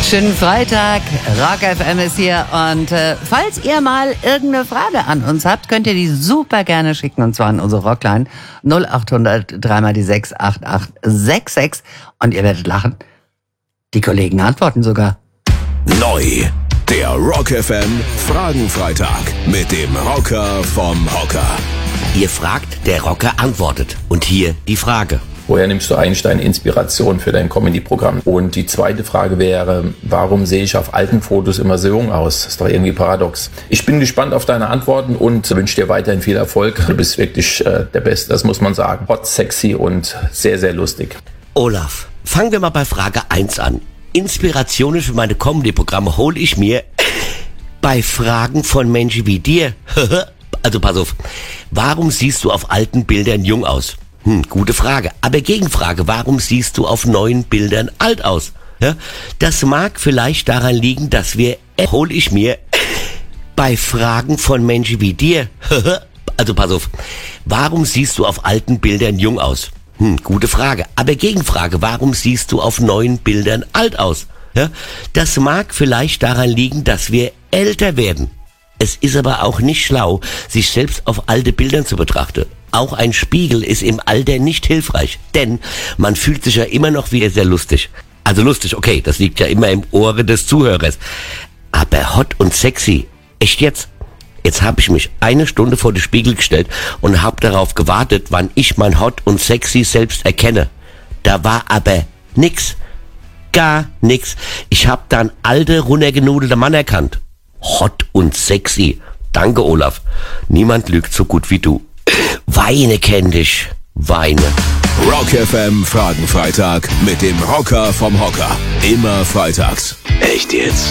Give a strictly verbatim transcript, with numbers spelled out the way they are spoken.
Schönen Freitag, Rock F M ist hier und äh, falls ihr mal irgendeine Frage an uns habt, könnt ihr die super gerne schicken und zwar an unsere Rockline null acht hundert drei mal die sechs acht acht sechs sechs und ihr werdet lachen. Die Kollegen antworten sogar. Neu, der Rock F M Fragenfreitag mit dem Rocker vom Hocker. Ihr fragt, der Rocker antwortet. Und hier die Frage. Woher nimmst du eigentlich deine Inspiration für dein Comedy-Programm? Und die zweite Frage wäre, warum sehe ich auf alten Fotos immer so jung aus? Das ist doch irgendwie paradox. Ich bin gespannt auf deine Antworten und wünsche dir weiterhin viel Erfolg. Du bist wirklich äh, der Beste, das muss man sagen. Hot, sexy und sehr, sehr lustig. Olaf, fangen wir mal bei Frage eins an. Inspirationen für meine Comedy-Programme hole ich mir bei Fragen von Menschen wie dir. Also pass auf, warum siehst du auf alten Bildern jung aus? Hm, gute Frage. Aber Gegenfrage, warum siehst du auf neuen Bildern alt aus? Ja, das mag vielleicht daran liegen, dass wir, äh, hol ich mir bei Fragen von Menschen wie dir. Also pass auf, warum siehst du auf alten Bildern jung aus? Hm, gute Frage. Aber Gegenfrage, warum siehst du auf neuen Bildern alt aus? Ja, das mag vielleicht daran liegen, dass wir älter werden. Es ist aber auch nicht schlau, sich selbst auf alte Bildern zu betrachten. Auch ein Spiegel ist im Alter nicht hilfreich, denn man fühlt sich ja immer noch wieder sehr lustig. Also lustig, okay, das liegt ja immer im Ohre des Zuhörers. Aber hot und sexy, echt jetzt? Jetzt habe ich mich eine Stunde vor den Spiegel gestellt und habe darauf gewartet, wann ich mein hot und sexy selbst erkenne. Da war aber nix, gar nix. Ich habe dann alte, runtergenudelte Mann erkannt. Hot und sexy. Danke, Olaf. Niemand lügt so gut wie du. Weine kenn dich. Weine. Rock F M Fragenfreitag mit dem Rocker vom Hocker. Immer freitags. Echt jetzt?